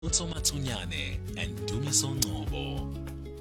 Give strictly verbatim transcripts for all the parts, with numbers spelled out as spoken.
Matsunyane and Dumiso Ngcobo.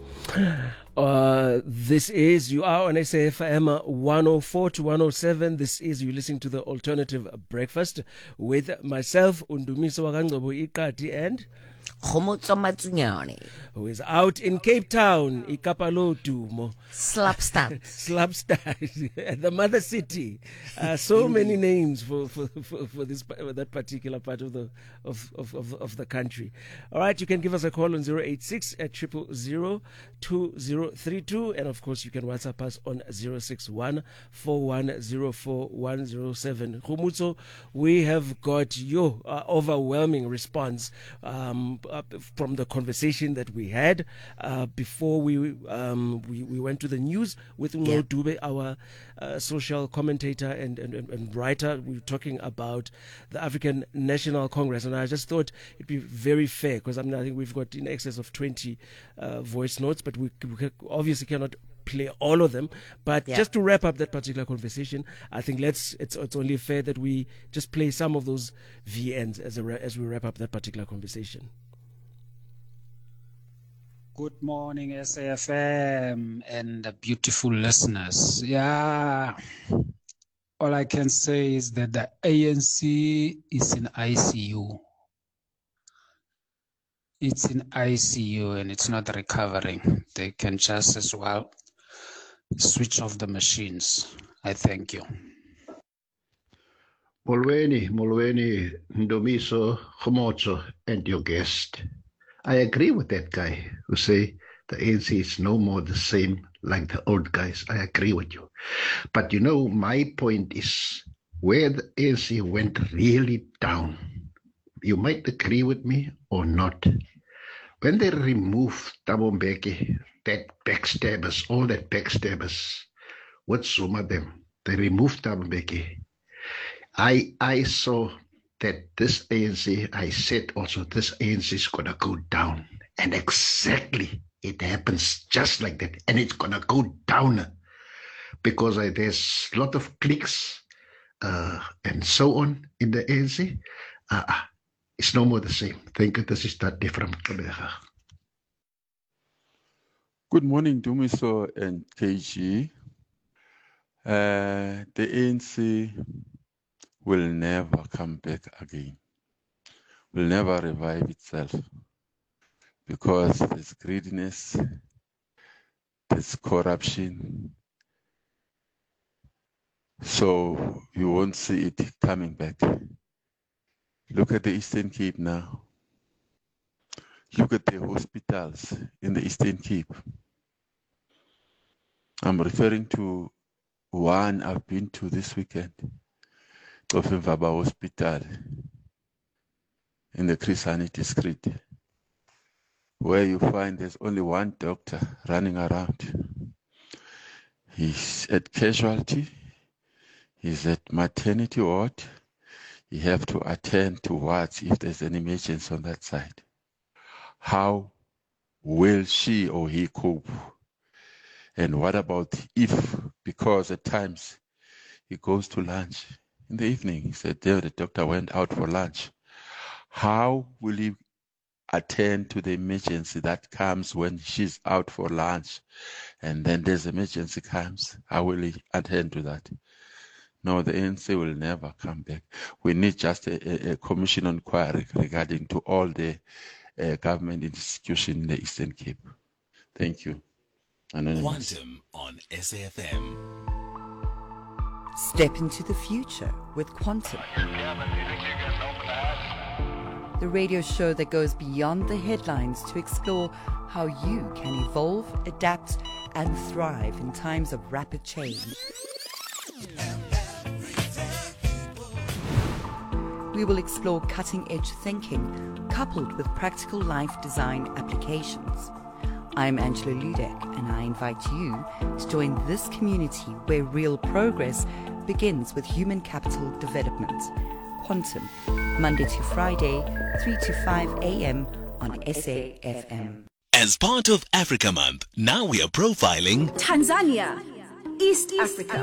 Uh, this is, you are on S A F M one oh four to one oh seven. This is, you listening to the Alternative Breakfast with myself, Undumiso Ngcobo Iqadi, and Khomotso Matsunyane, who is out in Cape Town, Ikapalo Dumo. Slapstat. Slapstat, the mother city. Uh, so many names for, for, for, for this for that particular part of the of, of, of, of the country. All right, you can give us a call on zero eight six at triple zero two zero three two, and of course you can WhatsApp us on zero six one four one zero four one zero seven. Khomotso, we have got your uh, overwhelming response um, uh, from the conversation that we had uh, before we, um, we we went to the news with Ngo Yeah. Dube, our uh, social commentator and, and, and, and writer. We were talking about the African National Congress, and I just thought it'd be very fair, because I mean, I think we've got in excess of twenty uh, voice notes, but we, we obviously cannot play all of them. But Yeah. just to wrap up that particular conversation, I think let's it's it's only fair that we just play some of those V Ns as a, as we wrap up that particular conversation. Good morning, S A F M and the beautiful listeners. Yeah, all I can say is that the A N C is in I C U. It's in I C U and it's not recovering. They can just as well switch off the machines. I thank you. Molweni, Molweni, Ndumiso, Khomotso, and your guest. I agree with that guy who say the A N C is no more the same like the old guys. I agree with you. But you know, my point is where the A N C went really down. You might agree with me or not. When they removed Thabo Mbeki, that backstabbers, all that backstabbers, what Zuma them, they removed Thabo Mbeki. I I saw that this A N C, I said also this A N C is going to go down. And exactly, it happens just like that. And it's going to go down because uh, there's a lot of cliques uh, and so on in the A N C. Uh, it's no more the same. Thank you. This is that different. Good morning, Dumiso and K G. Uh, the A N C will never come back again, will never revive itself, because there's greediness, there's corruption, so you won't see it coming back. Look at the Eastern Cape now. Look at the hospitals in the Eastern Cape. I'm referring to one I've been to this weekend, of Mvaba Hospital in the Chris Hani district, where you find there's only one doctor running around. He's at casualty, he's at maternity ward, you have to attend to wards if there's an emergency on that side. How will she or he cope? And what about if, because at times he goes to lunch in the evening, he said there the doctor went out for lunch. How will he attend to the emergency that comes when she's out for lunch, and then there's emergency comes? How will he attend to that? No, the A N C will never come back. We need just a, a, a commission inquiry regarding to all the uh, government institutions in the Eastern Cape. Thank you. Anonymous. Quantum on S A F M. Step into the future with Quantum. The radio show that goes beyond the headlines to explore how you can evolve, adapt, and thrive in times of rapid change. We will explore cutting-edge thinking coupled with practical life design applications. I'm Angela Ludek, and I invite you to join this community where real progress begins with human capital development. Quantum, Monday to Friday, three to five a.m. on S A F M. As part of Africa Month, now we are profiling Tanzania, East Africa.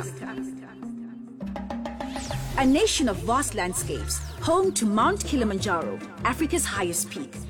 A nation of vast landscapes, home to Mount Kilimanjaro, Africa's highest peak.